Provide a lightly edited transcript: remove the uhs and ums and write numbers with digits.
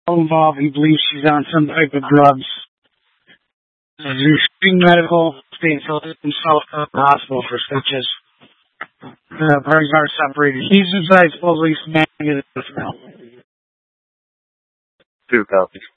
involved. He believes she's on some type of drugs. He's receiving medical, staying himself to the hospital for stitches. The parties are separated. He's inside supposedly smacking it now. 2 copies.